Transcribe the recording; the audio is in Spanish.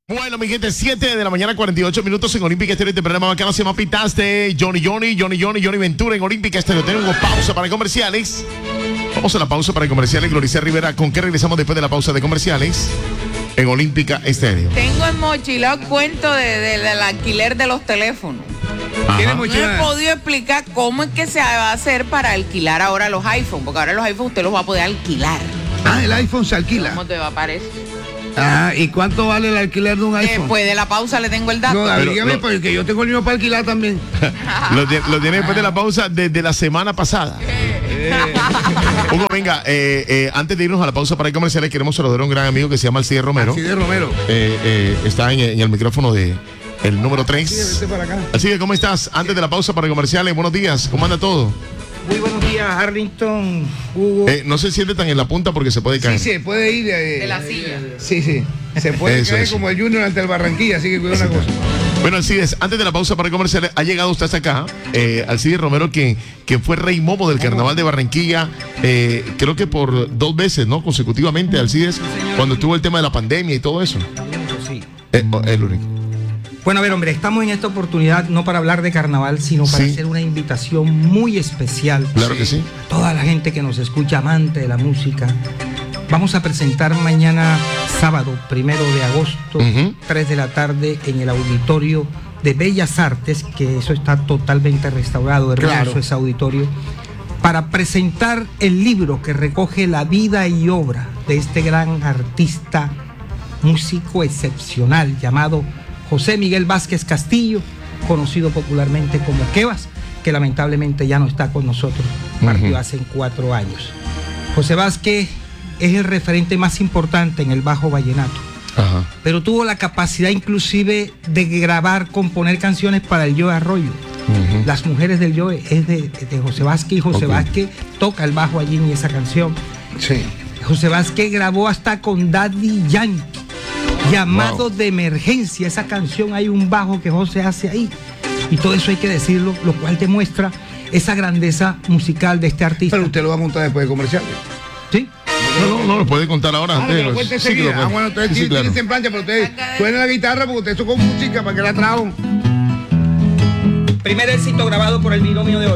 Bueno, mi gente, 7 de la mañana, 48 minutos en Olímpica Estéreo. Este programa bacano se llama Pitaste. Johnny Ventura en Olímpica Estéreo. Tenemos pausa para comerciales. Vamos a la pausa para comerciales. Gloricia Rivera, ¿con qué regresamos después de la pausa de comerciales? En Olímpica Estéreo. Tengo enmochilado cuento del alquiler de los teléfonos. No he podido explicar cómo es que se va a hacer para alquilar ahora los iPhones, porque ahora los iPhones usted los va a poder alquilar. Ah, el iPhone se alquila. ¿Cómo te va a parecer? Ah, ¿y cuánto vale el alquiler de un iPhone? Después de la pausa le tengo el dato. No, dígame, porque yo tengo el mío para alquilar también. Lo tiene después de la pausa desde la semana pasada. Hugo, venga, antes de irnos a la pausa para comerciales, queremos saludar a un gran amigo que se llama Alcides Romero. Alcides Romero. Está en el micrófono de el número 3. Sí, vete para acá. Alcides, ¿cómo estás? Antes de la pausa para comerciales, buenos días, ¿cómo anda todo? Muy buenos días, Arlington, Hugo. No se siente tan en la punta porque se puede caer. Sí, se puede ir. De la silla. Sí. Se puede Eso, caer eso. como el Junior ante el Barranquilla, así que cuida una cosa. Bueno, Alcides, antes de la pausa para comerciales, ha llegado usted hasta acá. Alcides Romero, que fue rey momo del Carnaval de Barranquilla, creo que por 2 veces, ¿no? Consecutivamente, Alcides, cuando estuvo el tema de la pandemia y todo eso. Sí. El único. Bueno, a ver, hombre, estamos en esta oportunidad no para hablar de carnaval, sino para Sí. hacer una invitación muy especial. Claro que sí. A toda la gente que nos escucha, amante de la música. Vamos a presentar mañana, sábado, 1 de agosto, Ujú. 3 de la tarde, en el auditorio de Bellas Artes, que eso está totalmente restaurado, hermoso Claro. ese auditorio, para presentar el libro que recoge la vida y obra de este gran artista, músico excepcional, llamado José Miguel Vázquez Castillo, conocido popularmente como Kebas, que lamentablemente ya no está con nosotros, partió Ujú. hace 4 años. José Vázquez es el referente más importante en el bajo vallenato, Ajá. pero tuvo la capacidad inclusive de grabar, componer canciones para el Joe Arroyo. Ujú. Las mujeres del Joe es de José Vázquez, y José Ok. Vázquez toca el bajo allí en esa canción. Sí. José Vázquez grabó hasta con Daddy Yankee, Llamado de Emergencia. Esa canción, hay un bajo que José hace ahí. Y todo eso hay que decirlo, lo cual demuestra esa grandeza musical de este artista. Pero usted lo va a montar después de comercial. ¿Sí? No, lo puede contar ahora. Ah, lo cuente Sí, enseguida. claro. Ah, bueno, entonces Sí, sí, claro. tienes en plancha, pero usted suena la guitarra porque usted tocó música para que la trajo. Primer éxito grabado por el Binomio de Oro.